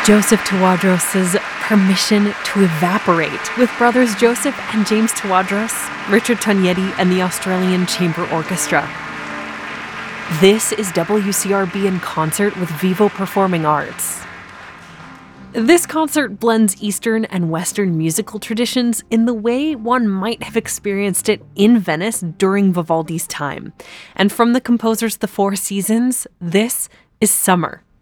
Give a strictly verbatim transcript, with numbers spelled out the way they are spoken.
Joseph Tawadros' Permission to Evaporate with brothers Joseph and James Tawadros, Richard Tognetti, and the Australian Chamber Orchestra. This is W C R B in concert with Vivo Performing Arts. This concert blends Eastern and Western musical traditions in the way one might have experienced it in Venice during Vivaldi's time. And from the composer's The Four Seasons, this is Summer.